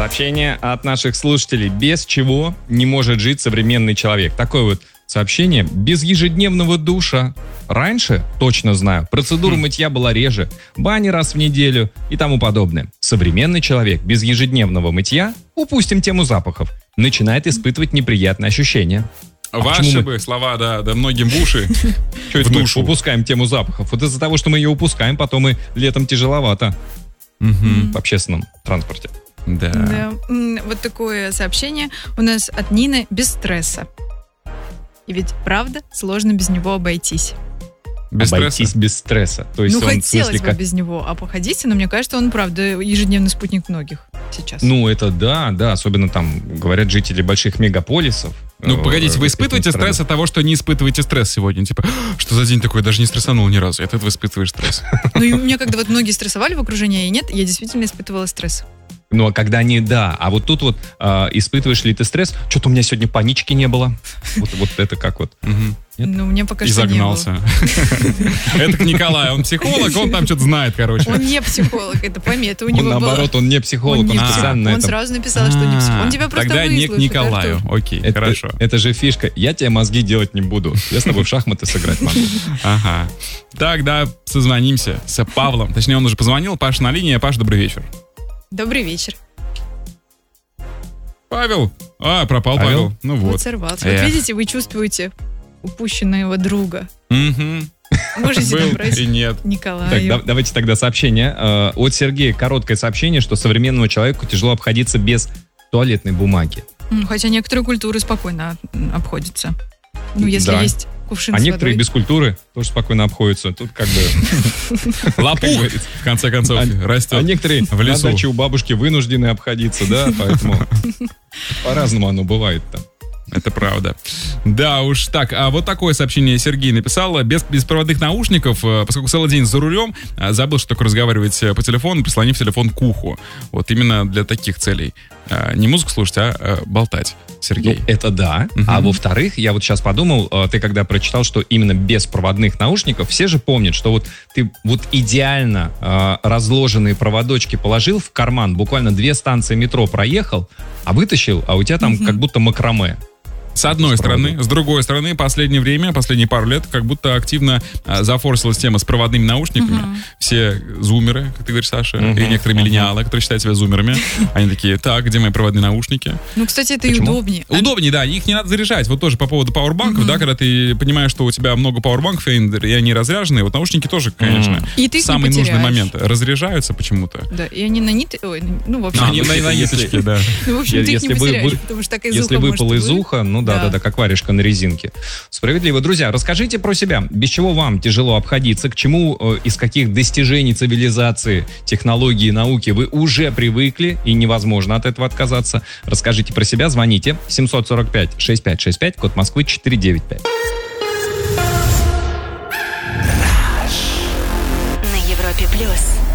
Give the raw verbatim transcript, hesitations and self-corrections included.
Сообщение от наших слушателей. Без чего не может жить современный человек? Такое вот сообщение. Без ежедневного душа. Раньше, точно знаю, процедура мытья была реже, бани раз в неделю и тому подобное. Современный человек без ежедневного мытья, упустим тему запахов, начинает испытывать неприятные ощущения. А Ваши бы мы... слова, да, да многим в уши. Что это мы упускаем тему запахов? Вот из-за того, что мы ее упускаем, потом и летом тяжеловато в общественном транспорте. Да. да. Вот такое сообщение у нас от Нины. Без стресса. И ведь, правда, сложно без него обойтись. Без обойтись стресса? Без стресса. То есть ну, он, хотелось смысле, бы как... без него обходиться, но мне кажется, он, правда, ежедневный спутник многих сейчас. Ну, это да, да. Особенно там, говорят, жители больших мегаполисов. Ну, погодите, вы испытываете стресс от того, что не испытываете стресс сегодня? Типа, что за день такой, даже не стрессанул ни разу. Это ты испытываешь стресс. Ну, и у меня, когда вот многие стрессовали в окружении, и нет, я действительно испытывала стресс. Ну, а когда не, да. А вот тут вот э, испытываешь ли ты стресс? Что-то у меня сегодня панички не было. Вот, вот это как вот. Ну, мне пока что не было. И загнался. Это к Николаю. Он психолог, он там что-то знает, короче. Он не психолог, это пойми, это у него было. Наоборот, он не психолог, он специально. Он сразу написал, что не психолог. Он тебя просто Тогда не к Николаю. Окей, хорошо. Это же фишка. Я тебе мозги делать не буду. Я с тобой в шахматы сыграть могу. Ага. Тогда созвонимся с Павлом. Точнее, он уже позвонил. Паша на линии. Паша, добрый вечер. Добрый вечер. Павел. А, пропал Павел. Павел. Ну вот. Вот сорвался. Вот видите, вы чувствуете упущенного друга. Угу. Можете Был набрать и нет. Николаю. Так, да, давайте тогда сообщение. Э, от Сергея короткое сообщение, что современному человеку тяжело обходиться без туалетной бумаги. Хотя некоторые культуры спокойно обходятся. Ну, если да. есть кувшин а с некоторые водой. без культуры тоже спокойно обходятся. Тут как бы... Лопух, в конце концов, растет. А некоторые в лесу. На даче у бабушки вынуждены обходиться, да, поэтому по-разному оно бывает там. Это правда. Да уж так. А вот такое сообщение Сергей написал. Без беспроводных наушников, поскольку целый день за рулем, забыл, что такое разговаривать по телефону, прислонив телефон к уху. Вот именно для таких целей. Не музыку слушать, а болтать. Сергей. Ну, это да. Угу. А во-вторых, я вот сейчас подумал, ты когда прочитал, что именно без проводных наушников, все же помнят, что вот ты вот идеально э, разложенные проводочки положил в карман, буквально две станции метро проехал, а вытащил, а у тебя там угу. как будто макраме. С одной стороны. С другой стороны, последнее время, последние пару лет, как будто активно а, зафорсилась тема с проводными наушниками. Uh-huh. Все зумеры, как ты говоришь, Саша, uh-huh. и некоторые миллениалы, uh-huh. которые считают себя зумерами, они такие, так, где мои проводные наушники? Ну, кстати, это Почему? и удобнее. Удобнее, да, их не надо заряжать. Вот тоже по поводу пауэрбанков, uh-huh. да, когда ты понимаешь, что у тебя много пауэрбанков, и они разряженные, вот наушники тоже, конечно, uh-huh. и ты в самый нужный момент разряжаются почему-то. Да, и они на нит... Ой, ну, в общем... Они на ниточке, да. Ну, в общем, ты их не потеряешь, потому что так из уха Если выпал из уха, ну да, да, да, как варежка на резинке. Справедливо. Друзья, расскажите про себя. Без чего вам тяжело обходиться? К чему, э, из каких достижений цивилизации, технологии, науки вы уже привыкли и невозможно от этого отказаться? Расскажите про себя. Звоните. семь сорок пять шестьдесят пять шестьдесят пять, код Москвы четыре девять пять. На Европе плюс.